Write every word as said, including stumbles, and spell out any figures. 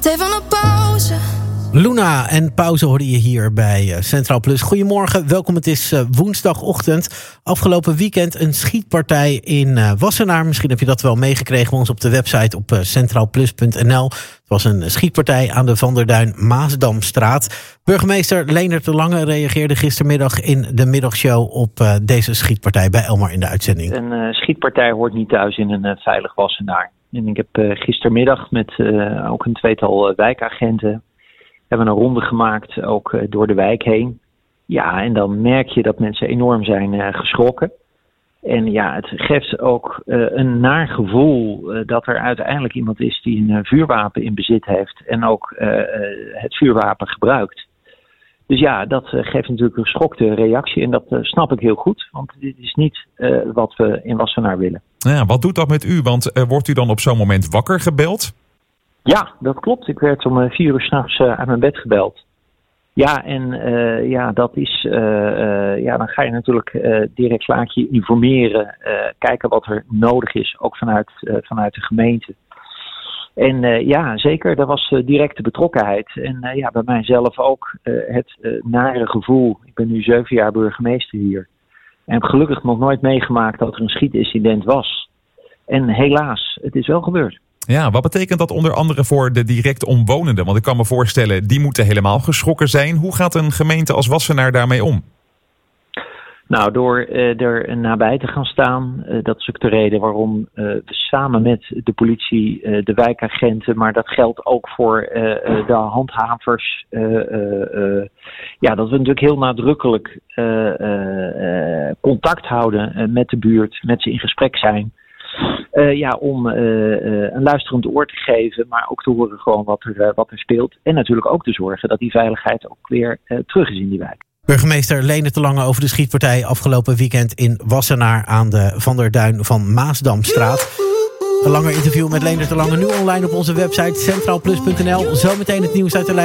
Even een pauze. Luna en pauze hoorde je hier bij Centraal Plus. Goedemorgen, welkom. Het is uh, woensdagochtend. Afgelopen weekend een schietpartij in uh, Wassenaar. Misschien heb je dat wel meegekregen bij ons op de website op uh, centraal plus punt n l. Het was een schietpartij aan de Van der Duin Maasdamstraat. Burgemeester Leendert de Lange reageerde gistermiddag in de middagshow op uh, deze schietpartij bij Elmar in de uitzending. Een uh, schietpartij hoort niet thuis in een uh, veilig Wassenaar. En ik heb uh, gistermiddag met uh, ook een tweetal uh, wijkagenten hebben een ronde gemaakt, ook uh, door de wijk heen. Ja, en dan merk je dat mensen enorm zijn uh, geschrokken. En ja, het geeft ook uh, een naar gevoel uh, dat er uiteindelijk iemand is die een uh, vuurwapen in bezit heeft en ook uh, uh, het vuurwapen gebruikt. Dus ja, dat uh, geeft natuurlijk een geschokte reactie en dat uh, snap ik heel goed. Want dit is niet uh, wat we in Wassenaar willen. Ja, wat doet dat met u? Want uh, wordt u dan op zo'n moment wakker gebeld? Ja, dat klopt. Ik werd om vier uur 's nachts uh, uit mijn bed gebeld. Ja, en uh, ja, dat is. Uh, uh, ja, dan ga je natuurlijk uh, direct laat je informeren, uh, kijken wat er nodig is, ook vanuit, uh, vanuit de gemeente. En uh, ja, zeker, er was uh, directe betrokkenheid. En uh, ja, bij mijzelf ook uh, het uh, nare gevoel. Ik ben nu zeven jaar burgemeester hier. En heb gelukkig nog nooit meegemaakt dat er een schietincident was. En helaas, het is wel gebeurd. Ja, wat betekent dat onder andere voor de direct omwonenden? Want ik kan me voorstellen, die moeten helemaal geschrokken zijn. Hoe gaat een gemeente als Wassenaar daarmee om? Nou, door uh, er nabij te gaan staan, uh, dat is ook de reden waarom uh, we samen met de politie, uh, de wijkagenten, maar dat geldt ook voor uh, uh, de handhavers, uh, uh, uh, ja, dat we natuurlijk heel nadrukkelijk uh, uh, uh, contact houden uh, met de buurt, met ze in gesprek zijn. Uh, ja, om uh, uh, een luisterend oor te geven, maar ook te horen gewoon wat er, uh, wat er speelt. En natuurlijk ook te zorgen dat die veiligheid ook weer uh, terug is in die wijk. Burgemeester Leendert de Lange over de schietpartij afgelopen weekend in Wassenaar aan de Van der Duin van Maasdamstraat. Een langer interview met Leendert de Lange nu online op onze website centraal plus punt n l. Zometeen het nieuws uit de